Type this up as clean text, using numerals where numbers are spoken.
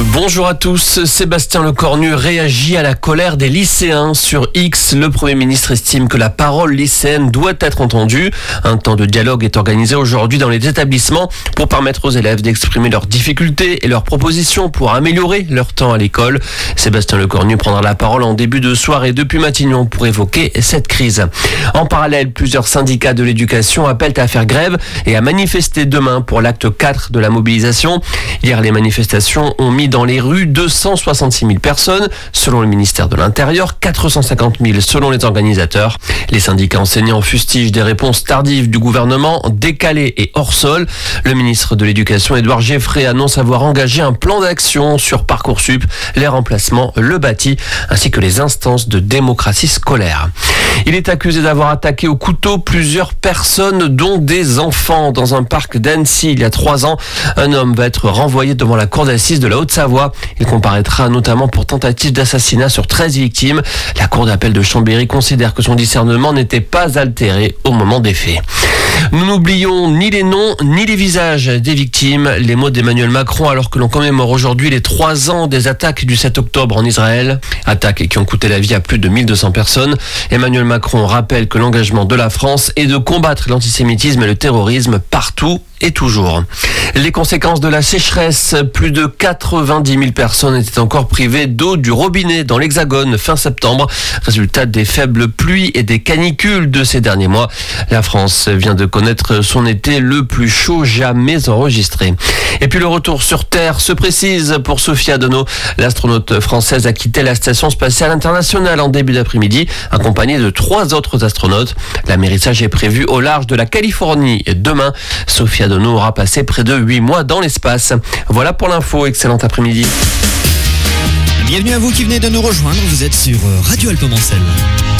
Bonjour à tous. Sébastien Lecornu réagit à la colère des lycéens. Sur X, le Premier ministre estime que la parole lycéenne doit être entendue. Un temps de dialogue est organisé aujourd'hui dans les établissements pour permettre aux élèves d'exprimer leurs difficultés et leurs propositions pour améliorer leur temps à l'école. Sébastien Lecornu prendra la parole en début de soirée depuis Matignon pour évoquer cette crise. En parallèle, plusieurs syndicats de l'éducation appellent à faire grève et à manifester demain pour l'acte 4 de la mobilisation. Hier, les manifestations ont mis dans les rues 266 000 personnes, selon le ministère de l'Intérieur, 450 000 selon les organisateurs. Les syndicats enseignants fustigent des réponses tardives du gouvernement, décalées et hors sol. Le ministre de l'Éducation, Édouard Geffray, annonce avoir engagé un plan d'action sur Parcoursup, les remplacements, le bâti, ainsi que les instances de démocratie scolaire. Il est accusé d'avoir attaqué au couteau plusieurs personnes, dont des enfants, dans un parc d'Annecy il y a 3 ans. Un homme va être renvoyé devant la cour d'assises de la Haute-Savoie. Il comparaîtra notamment pour tentative d'assassinat sur 13 victimes. La cour d'appel de Chambéry considère que son discernement n'était pas altéré au moment des faits. Nous n'oublions ni les noms ni les visages des victimes. Les mots d'Emmanuel Macron alors que l'on commémore aujourd'hui les 3 ans des attaques du 7 octobre en Israël. Attaques qui ont coûté la vie à plus de 1200 personnes. Emmanuel Macron rappelle que l'engagement de la France est de combattre l'antisémitisme et le terrorisme partout et toujours. Les conséquences de la sécheresse, plus de 90 000 personnes étaient encore privées d'eau du robinet dans l'Hexagone fin septembre. Résultat des faibles pluies et des canicules de ces derniers mois. La France vient de connaître son été le plus chaud jamais enregistré. Et puis le retour sur Terre se précise pour Sophie Adenau. L'astronaute française a quitté la Station spatiale internationale en début d'après-midi, accompagnée de 3 autres astronautes. L'amérissage est prévu au large de la Californie demain. Sophie Adenau aura passé près de 8 mois dans l'espace. Voilà pour l'info, excellent après-midi. Bienvenue à vous qui venez de nous rejoindre, vous êtes sur Radio Alpes Mancel.